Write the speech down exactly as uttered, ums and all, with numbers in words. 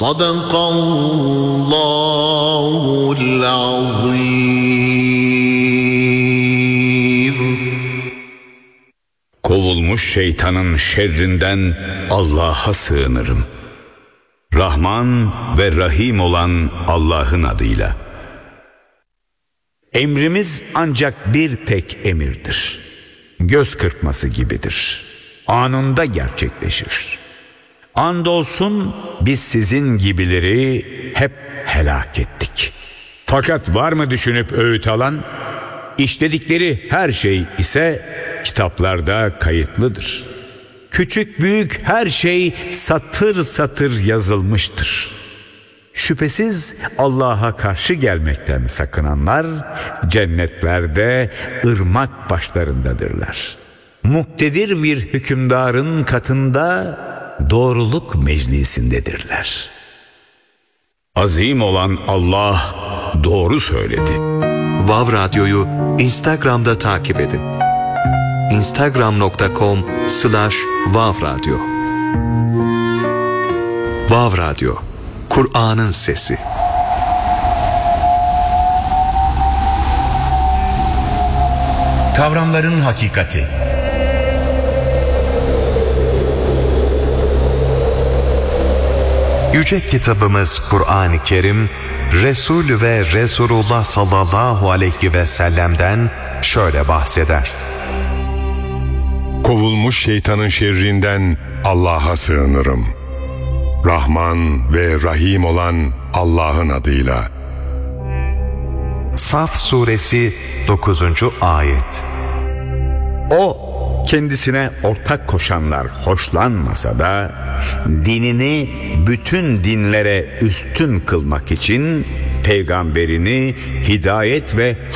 Sadakallahul azim. Kovulmuş şeytanın şerrinden Allah'a sığınırım. Rahman ve Rahim olan Allah'ın adıyla. Emrimiz ancak bir tek emirdir. Göz kırpması gibidir. Anında gerçekleşir. Andolsun biz sizin gibileri hep helak ettik. Fakat var mı düşünüp öğüt alan? İşledikleri her şey ise kitaplarda kayıtlıdır. Küçük büyük her şey satır satır yazılmıştır. Şüphesiz Allah'a karşı gelmekten sakınanlar cennetlerde ırmak başlarındadırlar. Muktedir bir hükümdarın katında doğruluk meclisindedirler. Azim olan Allah doğru söyledi. Vav Radyo'yu Instagram'da takip edin. instagram nokta com slash vav radyo. Vav Radyo, Kur'an'ın sesi. Kavramların hakikati. Yüce kitabımız Kur'an-ı Kerim, Resul ve Resulullah sallallahu aleyhi ve sellem'den şöyle bahseder. Kovulmuş şeytanın şerrinden Allah'a sığınırım. Rahman ve Rahim olan Allah'ın adıyla. Saf suresi dokuzuncu ayet. O kendisine ortak koşanlar hoşlanmasa da dinini bütün dinlere üstün kılmak için peygamberini hidayet ve